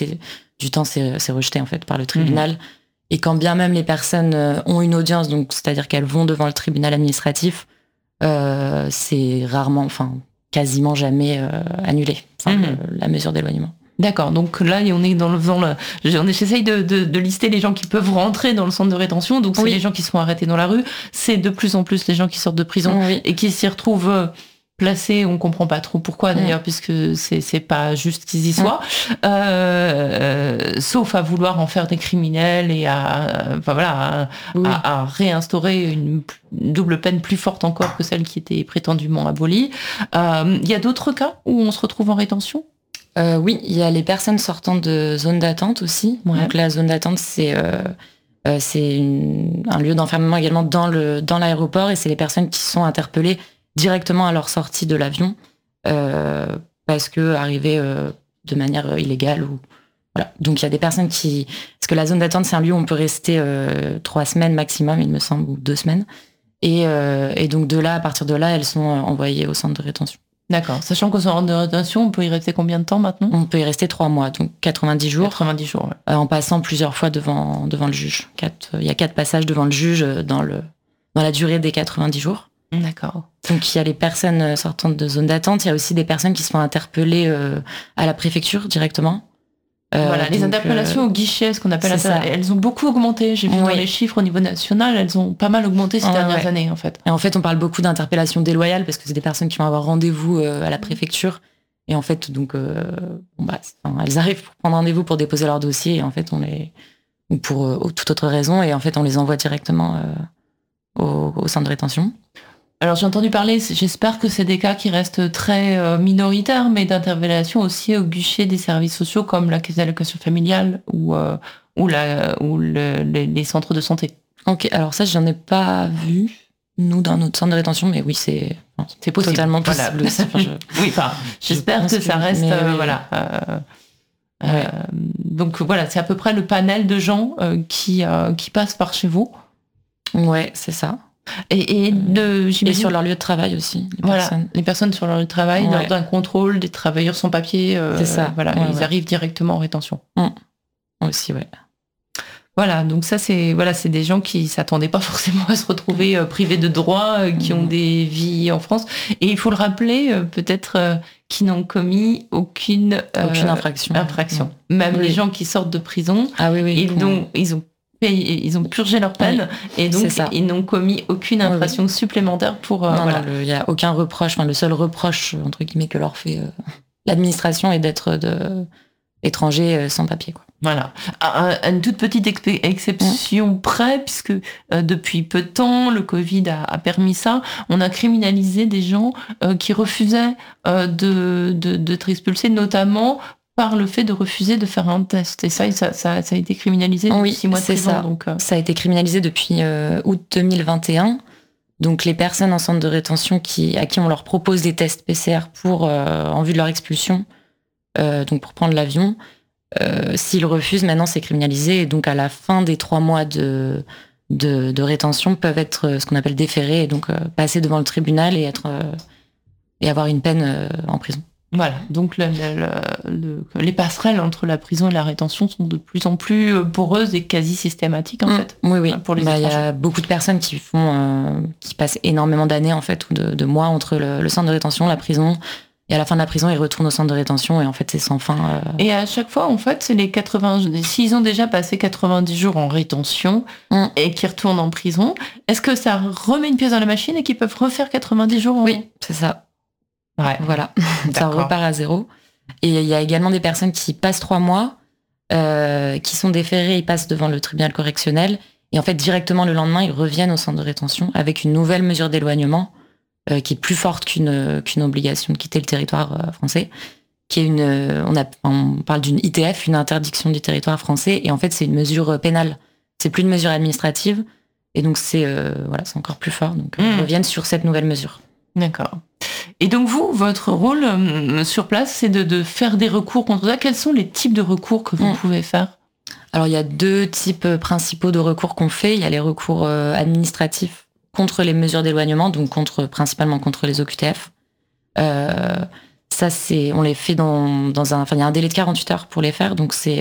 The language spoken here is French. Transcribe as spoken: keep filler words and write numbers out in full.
du temps, c'est, c'est rejeté en fait par le tribunal. Mmh. Et quand bien même les personnes ont une audience, donc c'est-à-dire qu'elles vont devant le tribunal administratif, euh, c'est rarement, enfin quasiment jamais euh, annulé, enfin, mmh. le, la mesure d'éloignement. D'accord, donc là on est dans le, dans le on est, j'essaye de, de, de lister les gens qui peuvent rentrer dans le centre de rétention, donc c'est oui. les gens qui sont arrêtés dans la rue, c'est de plus en plus les gens qui sortent de prison oui. et qui s'y retrouvent placés, on comprend pas trop pourquoi d'ailleurs, mmh. puisque c'est, c'est pas juste qu'ils y soient, mmh. euh, euh, sauf à vouloir en faire des criminels et à, enfin voilà, à, oui. à, à réinstaurer une, une double peine plus forte encore que celle qui était prétendument abolie. Il euh, y a d'autres cas où on se retrouve en rétention ? Euh, oui, il y a les personnes sortant de zone d'attente aussi. Ouais. Donc la zone d'attente, c'est euh, euh, c'est une, un lieu d'enfermement également dans le dans l'aéroport, et c'est les personnes qui sont interpellées directement à leur sortie de l'avion euh, parce que arrivées euh, de manière illégale ou voilà. Donc il y a des personnes qui, parce que la zone d'attente, c'est un lieu où on peut rester euh, trois semaines maximum, il me semble, ou deux semaines, et euh, et donc de là, à partir de là, elles sont envoyées au centre de rétention. D'accord. Sachant qu'au centre de rétention, on peut y rester combien de temps maintenant ? On peut y rester trois mois, donc quatre-vingt-dix jours. quatre-vingt-dix jours, ouais. euh, en passant plusieurs fois devant, devant le juge. Quatre, il y a quatre passages devant le juge dans, le, dans la durée des quatre-vingt-dix jours. D'accord. Donc il y a les personnes sortant de zone d'attente, il y a aussi des personnes qui se font interpeller euh, à la préfecture directement. Euh, voilà, les interpellations euh, au guichet, ce qu'on appelle ça, elles ont beaucoup augmenté. J'ai vu oui. dans les chiffres au niveau national, elles ont pas mal augmenté ces oh, dernières ouais. années, en fait. Et en fait, on parle beaucoup d'interpellations déloyales parce que c'est des personnes qui vont avoir rendez-vous euh, à la préfecture. Et en fait, donc, euh, bon, bah, enfin, elles arrivent pour prendre rendez-vous pour déposer leur dossier. Et en fait, on les, ou pour euh, toute autre raison, et en fait, on les envoie directement euh, au, au centre de rétention. Alors j'ai entendu parler, j'espère que c'est des cas qui restent très euh, minoritaires, mais d'interpellation aussi au guichet des services sociaux comme la caisse d'allocation familiale ou, euh, ou, la, ou le, les, les centres de santé. Ok, alors ça, j'en ai pas vu, nous, dans notre centre de rétention, mais oui, c'est, c'est possible. Totalement possible. Voilà. Enfin, je, oui, enfin, j'espère que, que ça reste, mais, euh, oui. voilà. Euh, ouais. euh, donc voilà, c'est à peu près le panel de gens euh, qui, euh, qui passent par chez vous. Ouais, c'est ça. Et, et, de, et sur leur lieu de travail aussi. Les voilà, personnes. les personnes sur leur lieu de travail, ouais. lors d'un contrôle, des travailleurs sans papier, euh, c'est ça. Voilà, ouais, ils ouais. arrivent directement en rétention. Mmh. Aussi, ouais. Voilà, donc ça c'est voilà, c'est des gens qui s'attendaient pas forcément à se retrouver euh, privés de droits, euh, qui mmh. ont des vies en France. Et il faut le rappeler, euh, peut-être euh, qui n'ont commis aucune euh, aucune infraction. infraction. Mmh. Même oui. les gens qui sortent de prison, ah oui, oui, ils mmh. ont ils ont ils ont purgé leur peine oui, et donc ils n'ont commis aucune infraction oui, oui. supplémentaire pour euh, non, voilà. Il n'y a aucun reproche, enfin le seul reproche entre guillemets que leur fait euh, l'administration est d'être de étrangers euh, sans papier quoi. Voilà, à une toute petite exp- exception mmh. près, puisque euh, depuis peu de temps, le Covid a, a permis ça, on a criminalisé des gens euh, qui refusaient euh, de, de, d'être expulsés, notamment par le fait de refuser de faire un test. Et ça, ça, ça, ça a été criminalisé depuis oui, six mois de c'est prison. Ça. Donc, euh... ça a été criminalisé depuis euh, août deux mille vingt et un. Donc les personnes en centre de rétention qui, à qui on leur propose des tests P C R pour, euh, en vue de leur expulsion, euh, donc pour prendre l'avion, euh, s'ils refusent, maintenant c'est criminalisé. Et donc à la fin des trois mois de, de, de rétention, peuvent être ce qu'on appelle déférés, et donc euh, passer devant le tribunal et, être, euh, et avoir une peine euh, en prison. Voilà, donc le, le, le, les passerelles entre la prison et la rétention sont de plus en plus poreuses et quasi systématiques en mmh, fait. Oui, oui. Pour les bah, y a beaucoup de personnes qui font, euh, qui passent énormément d'années en fait ou de, de mois entre le, le centre de rétention, la prison, et à la fin de la prison, ils retournent au centre de rétention et en fait c'est sans fin. Euh... Et à chaque fois, en fait, c'est les quatre-vingts. S'ils ont déjà passé quatre-vingt-dix jours en rétention mmh. et qu'ils retournent en prison, est-ce que ça remet une pièce dans la machine et qu'ils peuvent refaire quatre-vingt-dix jours en... Oui, c'est ça. Ouais. Voilà, ça repart à zéro. Et il y a également des personnes qui passent trois mois, euh, qui sont déférées, ils passent devant le tribunal correctionnel, et en fait, directement le lendemain, ils reviennent au centre de rétention avec une nouvelle mesure d'éloignement euh, qui est plus forte qu'une, qu'une obligation de quitter le territoire euh, français, qui est une, on, a, on parle d'une I T F, une interdiction du territoire français, et en fait, c'est une mesure pénale. C'est plus une mesure administrative, et donc c'est, euh, voilà, c'est encore plus fort. Donc, mmh. ils reviennent sur cette nouvelle mesure. D'accord. Et donc vous, votre rôle euh, sur place, c'est de, de faire des recours contre ça. Quels sont les types de recours que vous mmh. pouvez faire ? Alors il y a deux types principaux de recours qu'on fait. Il y a les recours euh, administratifs contre les mesures d'éloignement, donc contre principalement contre les O Q T F. Euh, ça, c'est, on les fait dans, dans un, enfin, il y a un délai de quarante-huit heures pour les faire, donc c'est